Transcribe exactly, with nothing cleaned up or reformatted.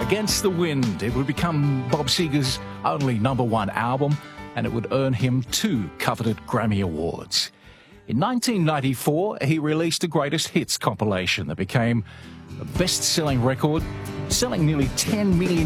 Against the Wind. It would become Bob Seger's only number one album, and it would earn him two coveted Grammy Awards. In nineteen ninety-four, he released a greatest hits compilation that became a best-selling record, selling nearly ten million